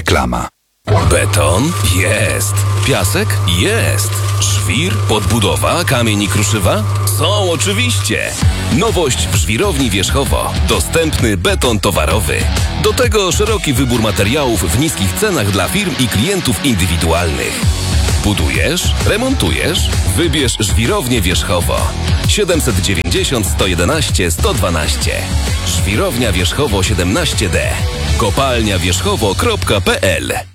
Reklama. Beton? Jest. Piasek? Jest. Żwir? Podbudowa? Kamień i kruszywa? Są oczywiście. Nowość w Żwirowni Wierzchowo. Dostępny beton towarowy. Do tego szeroki wybór materiałów w niskich cenach dla firm i klientów indywidualnych. Budujesz? Remontujesz? Wybierz Żwirownię Wierzchowo. 790 111 112. Żwirownia Wierzchowo 17D. Kopalniawierzchowo.pl